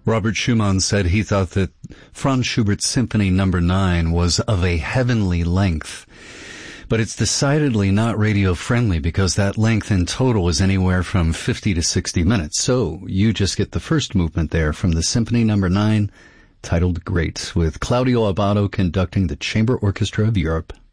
Robert Schumann said he thought that Franz Schubert's Symphony No. 9 was of a heavenly length. But it's decidedly not radio-friendly because that length in total is anywhere from 50 to 60 minutes. So you just get the first movement there from the Symphony No. 9, titled Great, with Claudio Abbado conducting the Chamber Orchestra of Europe.